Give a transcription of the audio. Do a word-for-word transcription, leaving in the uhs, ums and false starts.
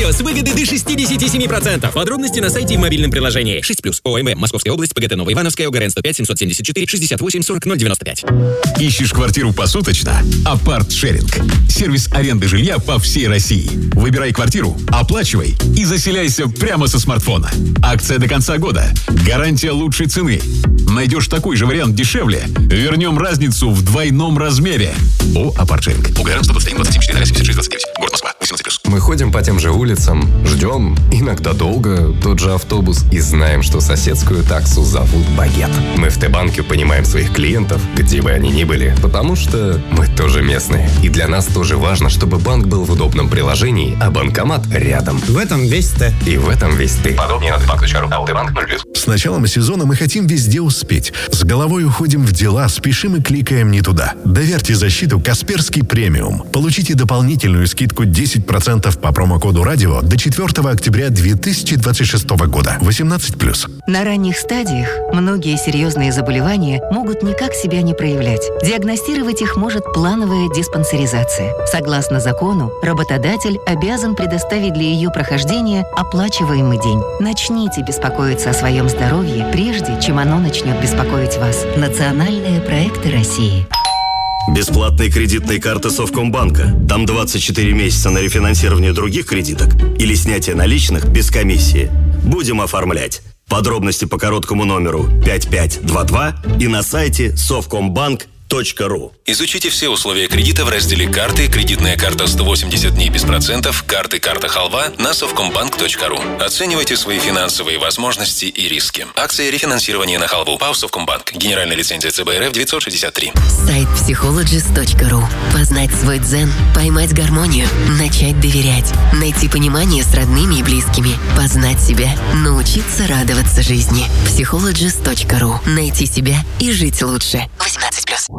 с выгодой до шестьдесят семь процентов. Подробности на сайте и в мобильном приложении. шесть плюс. ОМВ. Московская область. ПГТ Новоивановская. ОГРН сто пять семьсот семьдесят четыре шестьдесят восемь сорок ноль девяносто пять. Ищешь квартиру посуточно? Апарт-шеринг. Сервис аренды жилья по всей России. Выбирай квартиру, оплачивай и заселяйся прямо со смартфона. Акция до конца года. Гарантия лучшей цены. Найдешь такой же вариант дешевле? Вернем разницу в двойном размере. О, Апарт-шеринг. ОГРН сто двадцать один двадцать четыре семьдесят шесть двадцать девять. Город Москва. восемнадцать плюс. Мы ходим по тем же улицам, ждем, иногда долго, тот же автобус, и знаем, что соседскую таксу зовут Багет. Мы в Т-банке понимаем своих клиентов, где бы они ни были, потому что мы тоже местные. И для нас тоже важно, чтобы банк был в удобном приложении, а банкомат рядом. В этом весь Т. И в этом весь ты. Подробнее на тбанк точка ру. АО Т-банк ноль плюс. С началом сезона мы хотим везде успеть. С головой уходим в дела, спешим и кликаем не туда. Доверьте защиту Касперский премиум. Получите дополнительную скидку десять процентов по промокоду радио до четвёртого октября две тысячи двадцать шестого года. восемнадцать плюс. На ранних стадиях многие серьезные заболевания могут никак себя не проявлять. Диагностировать их может плановая диспансеризация. Согласно закону, работодатель обязан предоставить для ее прохождения оплачиваемый день. Начните беспокоиться о своем здоровье, прежде чем оно начнет беспокоить вас. Национальные проекты России. Бесплатные кредитные карты Совкомбанка. Там двадцать четыре месяца на рефинансирование других кредиток или снятие наличных без комиссии. Будем оформлять. Подробности по короткому номеру пять пять два два и на сайте совкомбанк точка ру. Изучите все условия кредита в разделе «Карты», «Кредитная карта сто восемьдесят дней без процентов», «Карты, карта халва» на совкомбанк точка ру. Оценивайте свои финансовые возможности и риски. Акция рефинансирования на халву. ПАО «Совкомбанк». Генеральная лицензия ЦБ РФ девятьсот шестьдесят три. Сайт психологист точка ру. Познать свой дзен, поймать гармонию, начать доверять, найти понимание с родными и близкими, познать себя, научиться радоваться жизни. психологист точка ру. Найти себя и жить лучше. восемнадцать плюс.